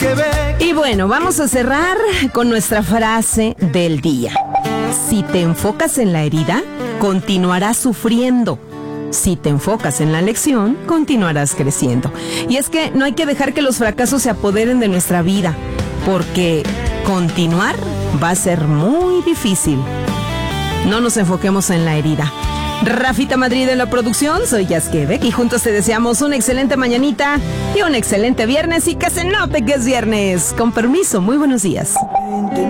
Y bueno, vamos a cerrar con nuestra frase del día. Si te enfocas en la herida, continuarás sufriendo. Si te enfocas en la lección, continuarás creciendo. Y es que no hay que dejar que los fracasos se apoderen de nuestra vida, porque continuar va a ser muy difícil. No nos enfoquemos en la herida. Rafita Madrid en la producción, soy Jazz Quebec y juntos te deseamos una excelente mañanita y un excelente viernes y que se note que es viernes. Con permiso, muy buenos días.